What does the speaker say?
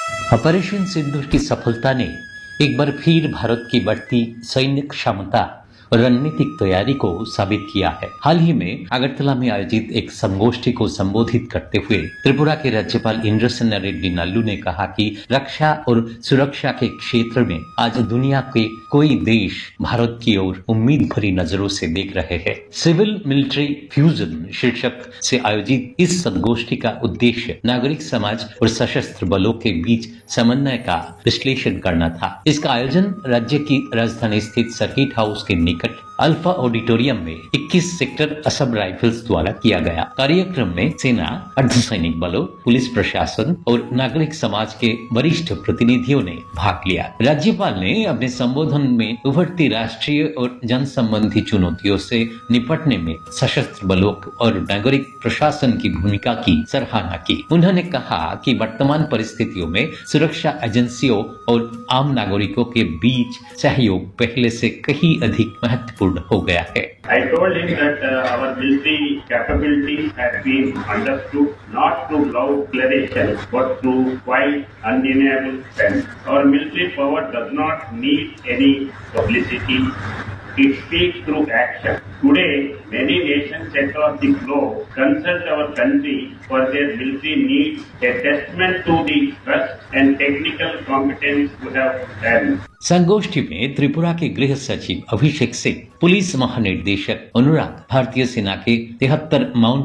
Operation सिंदूर की सफलता ने एक बार फिर भारत की बढ़ती सैन्य क्षमता और रणनीतिक तैयारी को साबित किया है। हाल ही में अगरतला में आयोजित एक संगोष्ठी को संबोधित करते हुए त्रिपुरा के राज्यपाल इंद्रसेना रेड्डी नल्लू ने कहा कि रक्षा और सुरक्षा के क्षेत्र में आज दुनिया के कोई देश भारत की ओर उम्मीद भरी नजरों से देख रहे हैं। सिविल मिलिट्री फ्यूजन शीर्षक से आयोजित इस संगोष्ठी का उद्देश्य नागरिक समाज और सशस्त्र बलों के बीच समन्वय का विश्लेषण करना था। इसका आयोजन राज्य की राजधानी स्थित सर्किट हाउस के निकट अल्फा ऑडिटोरियम में 21 सेक्टर असम राइफल्स द्वारा किया गया। कार्यक्रम में सेना, अर्धसैनिक बलों, पुलिस प्रशासन और नागरिक समाज के वरिष्ठ प्रतिनिधियों ने भाग लिया। राज्यपाल ने अपने संबोधन में उभरती राष्ट्रीय और जन संबंधी चुनौतियों से निपटने में सशस्त्र बलों और नागरिक प्रशासन की भूमिका की सराहना की। उन्होंने कहा कि वर्तमान परिस्थितियों में सुरक्षा एजेंसियों और आम नागरिकों के बीच सहयोग पहले से कहीं अधिक महत्वपूर्ण हो गया है। I told him that our military capabilities have been understood not through loud declarations but through quite undeniable strength. Our military power does not need any publicity. It speaks through action. Today, many nations across the globe consult our country for their military needs, a testament to the trust and technical competence we have earned. संगोष्ठी में त्रिपुरा के गृह सचिव Abhishek Singh, police महानिदेशक अनुराग, भारतीय सेना के 73 mount